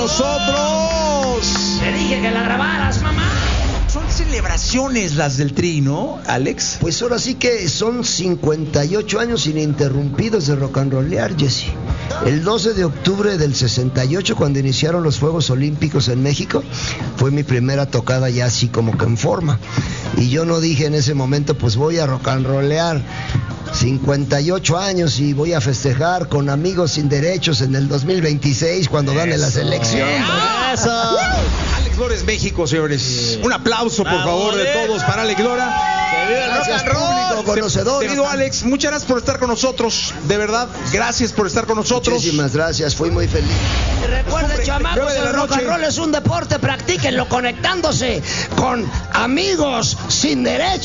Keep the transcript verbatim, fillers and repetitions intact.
nosotros. Te dije que la grabaras, mamá. Son celebraciones las del Tri, ¿no, Alex? Pues ahora sí que son cincuenta y ocho años ininterrumpidos de rock and rollear, Jesse. El doce de octubre del sesenta y ocho, cuando iniciaron los Juegos Olímpicos en México, fue mi primera tocada ya así como que en forma. Y yo no dije en ese momento, pues voy a rock and rollear cincuenta y ocho años y voy a festejar con amigos sin derechos en el dos mil veintiséis cuando gane la selección. ¡Eso! Alex Lora es México, señores. Un aplauso, por favor, de todos para Alex Lora. Gracias, público conocedor. Querido Alex, muchas gracias por estar con nosotros. De verdad, gracias por estar con nosotros. Muchísimas gracias, fui muy feliz. Recuerden, chamacos, nueve de la el rock and noche. roll es un deporte, practíquenlo conectándose con amigos sin derechos.